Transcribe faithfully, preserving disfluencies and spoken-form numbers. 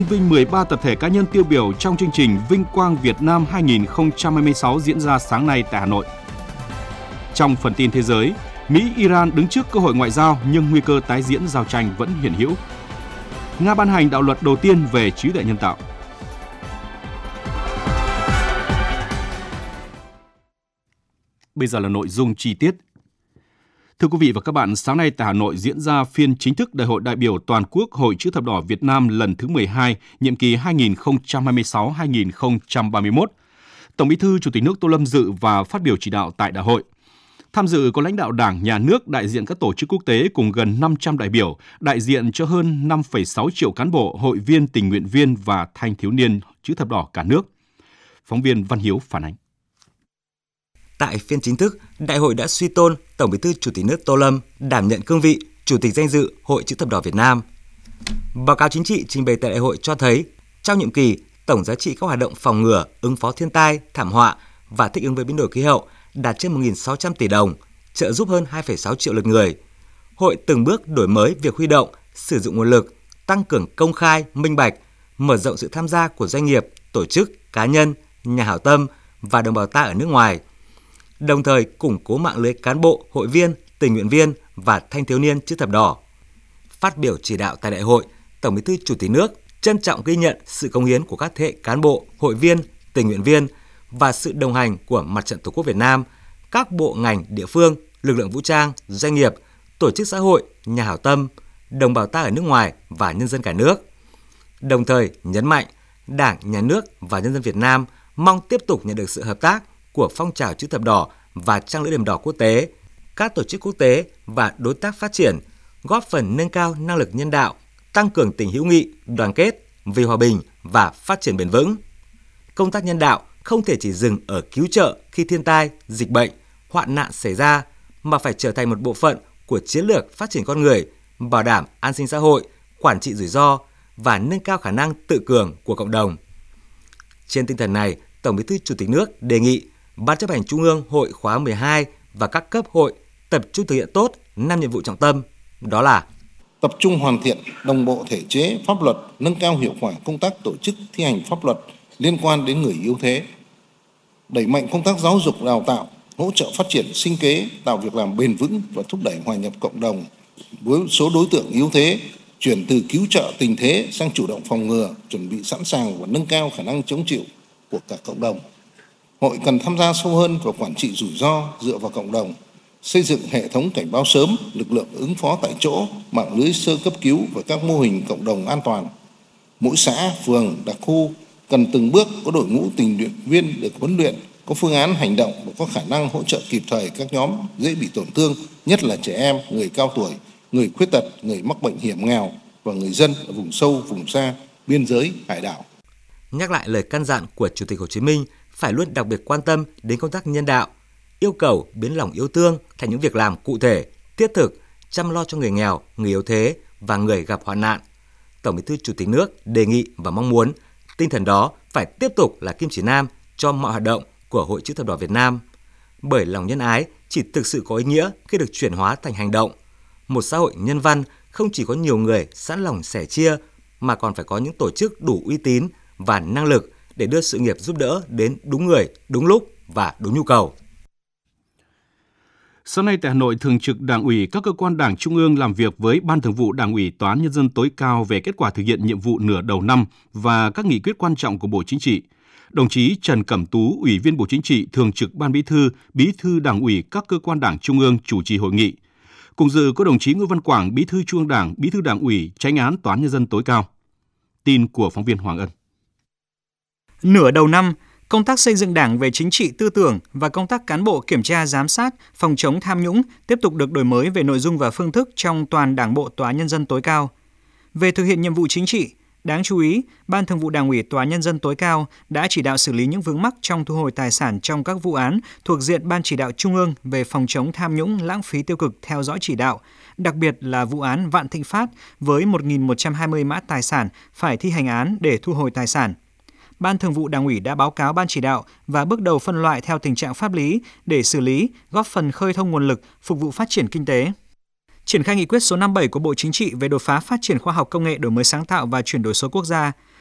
Vinh mười ba tập thể cá nhân tiêu biểu trong chương trình Vinh Quang Việt Nam hai không hai sáu diễn ra sáng nay tại Hà Nội. Trong phần tin thế giới, Mỹ-Iran đứng trước cơ hội ngoại giao nhưng nguy cơ tái diễn giao tranh vẫn hiện hữu. Nga ban hành đạo luật đầu tiên về trí tuệ nhân tạo. Bây giờ là nội dung chi tiết. Thưa quý vị và các bạn, sáng nay tại Hà Nội diễn ra phiên chính thức Đại hội đại biểu toàn quốc Hội Chữ thập đỏ Việt Nam lần thứ mười hai, nhiệm kỳ hai nghìn không trăm hai mươi sáu đến hai nghìn không trăm ba mươi mốt. Tổng Bí thư Chủ tịch nước Tô Lâm dự và phát biểu chỉ đạo tại đại hội. Tham dự có lãnh đạo Đảng, Nhà nước, đại diện các tổ chức quốc tế cùng gần năm trăm đại biểu, đại diện cho hơn năm phẩy sáu triệu cán bộ, hội viên, tình nguyện viên và thanh thiếu niên Chữ thập đỏ cả nước. Phóng viên Văn Hiếu phản ánh. Tại phiên chính thức, đại hội đã suy tôn Tổng Bí thư Chủ tịch nước Tô Lâm đảm nhận cương vị Chủ tịch danh dự Hội Chữ thập đỏ Việt Nam. Báo cáo chính trị trình bày tại đại hội cho thấy, trong nhiệm kỳ, tổng giá trị các hoạt động phòng ngừa, ứng phó thiên tai, thảm họa và thích ứng với biến đổi khí hậu đạt trên một nghìn sáu trăm tỷ đồng, trợ giúp hơn hai phẩy sáu triệu lượt người. Hội từng bước đổi mới việc huy động, sử dụng nguồn lực, tăng cường công khai, minh bạch, mở rộng sự tham gia của doanh nghiệp, tổ chức, cá nhân, nhà hảo tâm và đồng bào ta ở nước ngoài, đồng thời củng cố mạng lưới cán bộ, hội viên, tình nguyện viên và thanh thiếu niên Chữ thập đỏ. Phát biểu chỉ đạo tại đại hội, Tổng Bí thư Chủ tịch nước trân trọng ghi nhận sự cống hiến của các thế hệ cán bộ, hội viên, tình nguyện viên và sự đồng hành của Mặt trận Tổ quốc Việt Nam, các bộ ngành địa phương, lực lượng vũ trang, doanh nghiệp, tổ chức xã hội, nhà hảo tâm, đồng bào ta ở nước ngoài và nhân dân cả nước. Đồng thời nhấn mạnh, Đảng, Nhà nước và nhân dân Việt Nam mong tiếp tục nhận được sự hợp tác của phong trào Chữ thập đỏ và Trăng lưỡi liềm đỏ quốc tế, các tổ chức quốc tế và đối tác phát triển, góp phần nâng cao năng lực nhân đạo, tăng cường tình hữu nghị, đoàn kết vì hòa bình và phát triển bền vững. Công tác nhân đạo không thể chỉ dừng ở cứu trợ khi thiên tai, dịch bệnh, hoạn nạn xảy ra, mà phải trở thành một bộ phận của chiến lược phát triển con người, bảo đảm an sinh xã hội, quản trị rủi ro và nâng cao khả năng tự cường của cộng đồng. Trên tinh thần này, Tổng Bí thư Chủ tịch nước đề nghị Ban chấp hành Trung ương Hội khóa mười hai và các cấp hội tập trung thực hiện tốt năm nhiệm vụ trọng tâm, đó là tập trung hoàn thiện đồng bộ thể chế pháp luật, nâng cao hiệu quả công tác tổ chức thi hành pháp luật liên quan đến người yếu thế, đẩy mạnh công tác giáo dục đào tạo, hỗ trợ phát triển sinh kế, tạo việc làm bền vững và thúc đẩy hòa nhập cộng đồng với số đối tượng yếu thế, chuyển từ cứu trợ tình thế sang chủ động phòng ngừa, chuẩn bị sẵn sàng và nâng cao khả năng chống chịu của cả cộng đồng. Hội cần tham gia sâu hơn vào quản trị rủi ro dựa vào cộng đồng, xây dựng hệ thống cảnh báo sớm, lực lượng ứng phó tại chỗ, mạng lưới sơ cấp cứu và các mô hình cộng đồng an toàn. Mỗi xã, phường, đặc khu cần từng bước có đội ngũ tình nguyện viên được huấn luyện, có phương án hành động và có khả năng hỗ trợ kịp thời các nhóm dễ bị tổn thương, nhất là trẻ em, người cao tuổi, người khuyết tật, người mắc bệnh hiểm nghèo và người dân ở vùng sâu, vùng xa, biên giới, hải đảo. Nhắc lại lời căn dặn của Chủ tịch Hồ Chí Minh phải luôn đặc biệt quan tâm đến công tác nhân đạo, yêu cầu biến lòng yêu thương thành những việc làm cụ thể, thiết thực, chăm lo cho người nghèo, người yếu thế và người gặp hoạn nạn. Tổng Bí thư Chủ tịch nước đề nghị và mong muốn tinh thần đó phải tiếp tục là kim chỉ nam cho mọi hoạt động của Hội Chữ thập đỏ Việt Nam. Bởi lòng nhân ái chỉ thực sự có ý nghĩa khi được chuyển hóa thành hành động. Một xã hội nhân văn không chỉ có nhiều người sẵn lòng sẻ chia mà còn phải có những tổ chức đủ uy tín và năng lực để đưa sự nghiệp giúp đỡ đến đúng người, đúng lúc và đúng nhu cầu. Sáng nay tại Hà Nội, Thường trực Đảng ủy các cơ quan Đảng Trung ương làm việc với Ban Thường vụ Đảng ủy Tòa án Nhân dân tối cao về kết quả thực hiện nhiệm vụ nửa đầu năm và các nghị quyết quan trọng của Bộ Chính trị. Đồng chí Trần Cẩm Tú, Ủy viên Bộ Chính trị, Thường trực Ban Bí thư, Bí thư Đảng ủy các cơ quan Đảng Trung ương chủ trì hội nghị. Cùng dự có đồng chí Nguyễn Văn Quảng, Bí thư Trung ương Đảng, Bí thư Đảng ủy, Chánh án Tòa án Nhân dân tối cao. Tin của phóng viên Hoàng Ân. Nửa đầu năm, công tác xây dựng Đảng về chính trị tư tưởng và công tác cán bộ kiểm tra giám sát, phòng chống tham nhũng tiếp tục được đổi mới về nội dung và phương thức trong toàn Đảng bộ Tòa án Nhân dân tối cao. Về thực hiện nhiệm vụ chính trị, đáng chú ý, Ban Thường vụ Đảng ủy Tòa án Nhân dân tối cao đã chỉ đạo xử lý những vướng mắc trong thu hồi tài sản trong các vụ án thuộc diện Ban Chỉ đạo Trung ương về phòng chống tham nhũng, lãng phí tiêu cực theo dõi chỉ đạo, đặc biệt là vụ án Vạn Thịnh Phát với một nghìn một trăm hai mươi mã tài sản phải thi hành án để thu hồi tài sản. Ban Thường vụ Đảng ủy đã báo cáo Ban Chỉ đạo và bước đầu phân loại theo tình trạng pháp lý để xử lý, góp phần khơi thông nguồn lực phục vụ phát triển kinh tế. triển khai nghị quyết số năm mươi bảy của Bộ Chính trị về đột phá phát triển khoa học công nghệ, đổi mới sáng tạo và chuyển đổi số quốc gia,